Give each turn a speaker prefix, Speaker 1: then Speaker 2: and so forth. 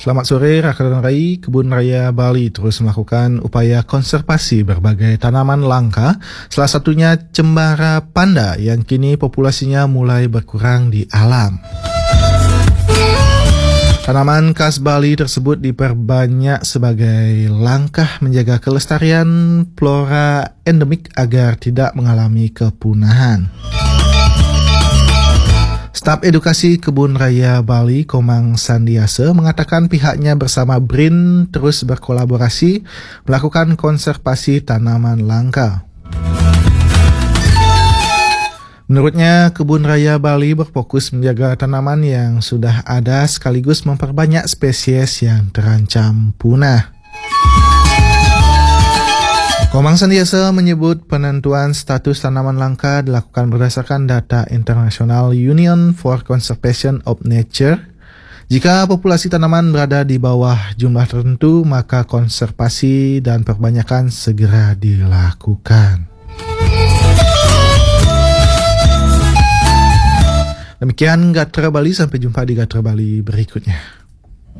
Speaker 1: Selamat sore, rakan Rai. Kebun Raya Bali terus melakukan upaya konservasi berbagai tanaman langka, salah satunya cembara panda yang kini populasinya mulai berkurang di alam. Tanaman khas Bali tersebut diperbanyak sebagai langkah menjaga kelestarian flora endemik agar tidak mengalami kepunahan. Staf Edukasi Kebun Raya Bali, Komang Sandiasa, mengatakan pihaknya bersama BRIN terus berkolaborasi melakukan konservasi tanaman langka. Menurutnya, Kebun Raya Bali berfokus menjaga tanaman yang sudah ada sekaligus memperbanyak spesies yang terancam punah. Komang Sandiasa menyebut penentuan status tanaman langka dilakukan berdasarkan data internasional Union for Conservation of Nature. Jika populasi tanaman berada di bawah jumlah tertentu, maka konservasi dan perbanyakan segera dilakukan. Demikian Gatra Bali, sampai jumpa di Gatra Bali berikutnya.